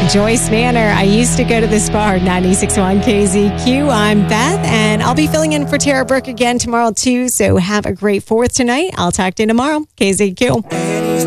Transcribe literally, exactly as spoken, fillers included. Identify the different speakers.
Speaker 1: Joyce Manor. I used to go to this bar, ninety-six point one K Z Q. I'm Beth, and I'll be filling in for Tara Brooke again tomorrow, too. So have a great fourth tonight. I'll talk to you tomorrow. K Z Q.